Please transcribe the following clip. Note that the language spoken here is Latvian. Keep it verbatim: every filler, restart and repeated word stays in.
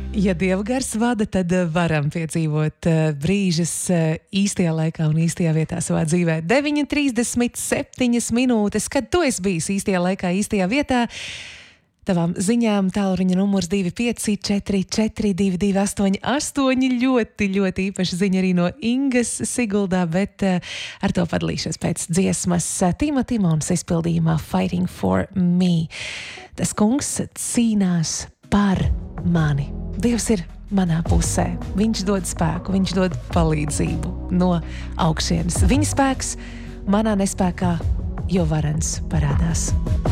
Ja dievgars vada, tad varam piedzīvot brīžus īstajā laikā un īstajā vietā savā dzīvē. deviņi trīsdesmit septiņas minūtes, kad tu esi bijis īstajā laikā, īstajā vietā. Tavām ziņām tālruņa numurs divi pieci četri četri divi divi astoņi astoņi. Ļoti, ļoti īpaša ziņa arī no Ingas Siguldā, bet ar to padalīšos pēc dziesmas Tima Timons izpildījumā Fighting for Me. Tas kungs cīnās par mani. Dievs ir manā pusē. Viņš dod spēku, viņš dod palīdzību no augšienes. Viņa spēks manā nespēkā, jo varens parādās.